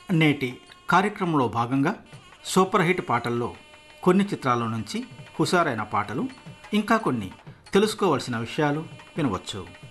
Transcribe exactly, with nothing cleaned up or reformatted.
నేటి కార్యక్రమంలో భాగంగా సూపర్ హిట్ పాటల్లో కొన్ని చిత్రాల నుంచి హుషారైన పాటలు, ఇంకా కొన్ని తెలుసుకోవాల్సిన విషయాలు వినవచ్చు.